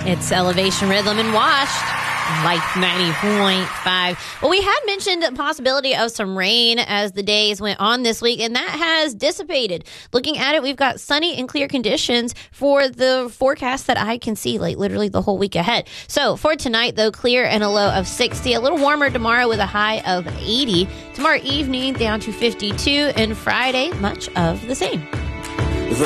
It's Elevation Rhythm and Washed. Like 90.5. Well, we had mentioned the possibility of some rain as the days went on this week, and that has dissipated. Looking at it, we've got sunny and clear conditions for the forecast that I can see, like literally the whole week ahead. So for tonight, though, clear and a low of 60. A little warmer tomorrow with a high of 80. Tomorrow evening down to 52, and Friday, much of the same.